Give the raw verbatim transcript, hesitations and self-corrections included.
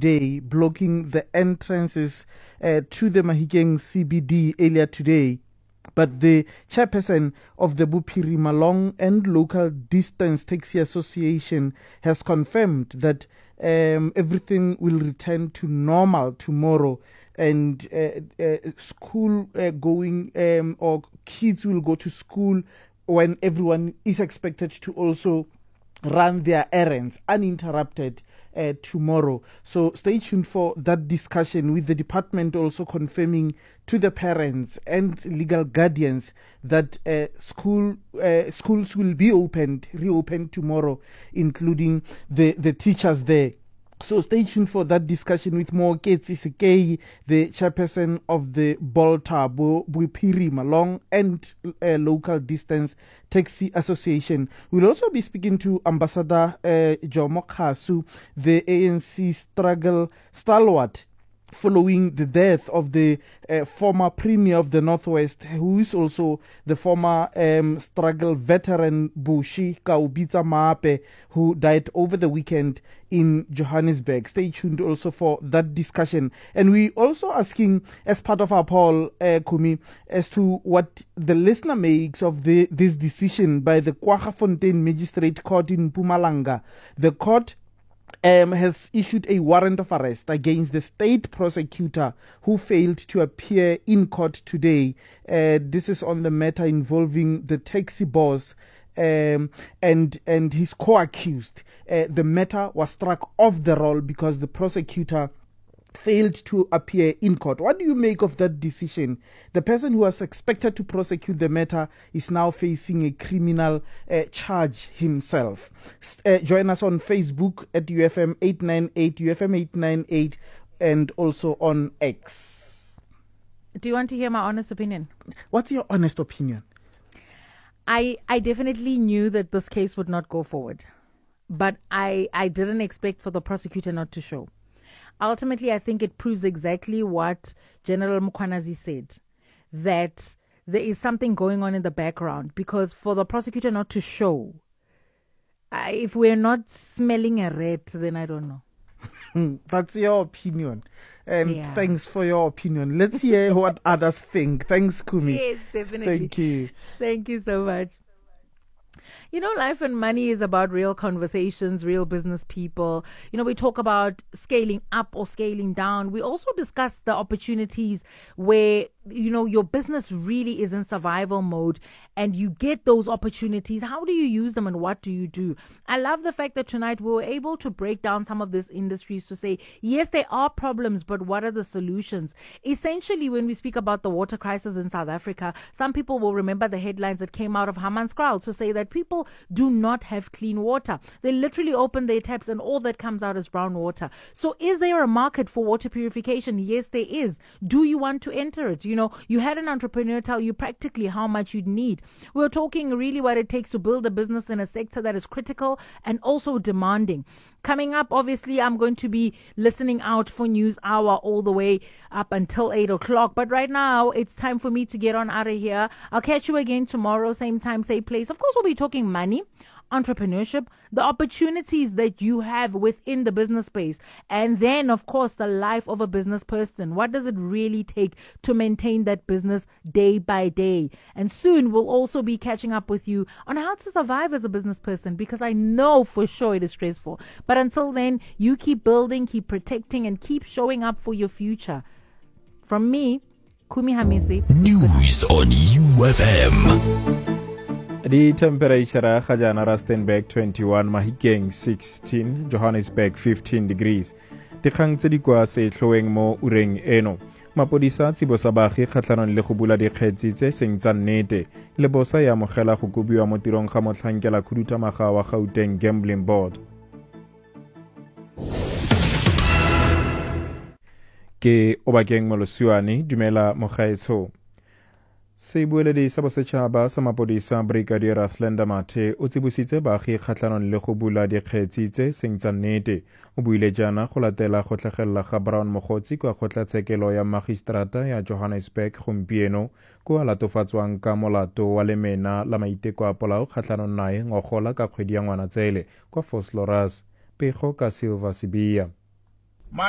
today, blocking the entrances uh, to the Mahikeng C B D earlier today. But the chairperson of the Bophirima Long and Local Distance Taxi Association has confirmed that um, everything will return to normal tomorrow, and uh, uh, school uh, going um, or kids will go to school when everyone is expected to also run their errands uninterrupted uh, tomorrow. So stay tuned for that discussion, with the department also confirming to the parents and legal guardians that uh, school uh, schools will be opened, reopened tomorrow, including the, the teachers there. So stay tuned for that discussion with more Ketsi Sekei, the chairperson of the Bolta Bophirima Long and uh, Local Distance Taxi Association. We'll also be speaking to Ambassador uh, Jomo Khasu, the A N C struggle stalwart, following the death of the uh, former Premier of the Northwest, who is also the former um, struggle veteran Bushi Kaubitsa Maape, who died over the weekend in Johannesburg. Stay tuned also for that discussion. And we also asking, as part of our poll, uh, Kumi, as to what the listener makes of the this decision by the Kwaggafontein Magistrate Court in Mpumalanga. The court Um, has issued a warrant of arrest against the state prosecutor who failed to appear in court today. Uh, this is on the matter involving the taxi boss um, and and his co-accused. Uh, the matter was struck off the roll because the prosecutor failed to appear in court. What do you make of that decision? The person who was expected to prosecute the matter is now facing a criminal uh, charge himself. Uh, join us on Facebook at U F M eight ninety-eight, U F M eight ninety-eight, and also on X. Do you want to hear my honest opinion? What's your honest opinion? I I definitely knew that this case would not go forward, but I, I didn't expect for the prosecutor not to show. Ultimately, I think it proves exactly what General Mukwanazi said, that there is something going on in the background, because for the prosecutor not to show, uh, if we're not smelling a rat, then I don't know. That's your opinion. And yeah. Thanks for your opinion. Let's hear what others think. Thanks, Kumi. Yes, definitely. Thank you. Thank you so much. You know, Life and Money is about real conversations, real business people. You know, we talk about scaling up or scaling down. We also discuss the opportunities where, you know, your business really is in survival mode and you get those opportunities. How do you use them and what do you do? I love the fact that tonight we were able to break down some of these industries to say, yes, there are problems, but what are the solutions? Essentially, when we speak about the water crisis in South Africa, some people will remember the headlines that came out of Hammanskraal to say that people do not have clean water. They literally open their taps and all that comes out is brown water. So is there a market for water purification? Yes, there is. Do you want to enter it? You know, you had an entrepreneur tell you practically how much you'd need. We're talking really what it takes to build a business in a sector that is critical and also demanding. Coming up, obviously, I'm going to be listening out for News Hour all the way up until eight o'clock. But right now, it's time for me to get on out of here. I'll catch you again tomorrow, same time, same place. Of course, we'll be talking money, entrepreneurship, the opportunities that you have within the business space, and then, of course, the life of a business person. What does it really take to maintain that business day by day? And soon we'll also be catching up with you on how to survive as a business person, because I know for sure it is stressful. But until then, you keep building, keep protecting, and keep showing up for your future. From me, Kumi Hamisi. News on U F M. The temperature ga jana Rustenburg twenty-one, Mahikeng sixteen, Johannesburg fifteen degrees. Dikgang tse di kwa setlhoeng mo ureng eno. Mapodisa tsibosa baagi kgatlhanong le go bula dikgetsi tse seng tsa nnete. Le bosa ya mogela go kobiwa mo tirong ga motlhankela khuduthamaga wa Gauteng Gambling Board. Ke Obakeng Molosiwane, dumela mogaetsho. Seibueledi sa bosetšhaba sa mapodisa Brigadier Athlenda Mathe o tsibositse baagi kgatlhanong le go bula dikgetsi tse seng tsa nnete. O buile jaana go latela go tlhagelela ga Brown Mogotsi kwa kgotlatshekelo ya magistrata ya Johannesburg gompieno ko a latofatswang ka molato wa lemena la maiteko a polao kgatlhanong nae ngogola ka kgwedi ya Ngwanatsele kwa Vosloorus. Pego ka Silva Sibia.